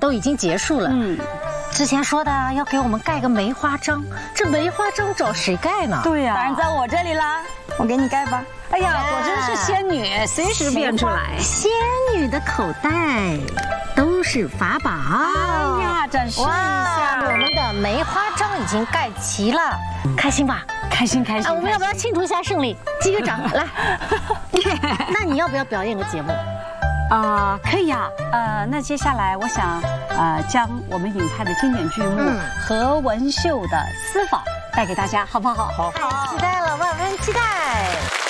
都已经结束了。之前说的要给我们盖个梅花章，这梅花章找谁盖呢？ 对呀， 当然在我这里啦，我给你盖吧。 哎呀，果真是仙女，随时变出来。 仙女的口袋都是法宝。 哎呀，展示一下， 我们的梅花章已经盖齐了，开心吧？ 开心开心。 我们要不要庆祝一下胜利？击个掌来。那你要不要表演个节目？ 可以呀。那接下来我想将我们影派的经典剧目何文秀的《私访》带给大家，好不好？ 好，太期待了，万分期待。